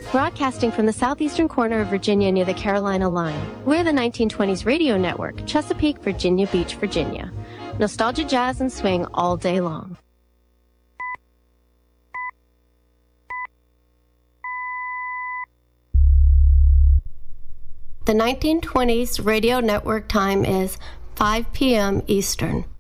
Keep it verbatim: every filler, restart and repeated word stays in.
Broadcasting from the southeastern corner of Virginia near the Carolina line, we're the nineteen twenties Radio Network, Chesapeake, Virginia Beach, Virginia. Nostalgia, jazz, and swing all day long. The nineteen twenties Radio Network time is five p m Eastern.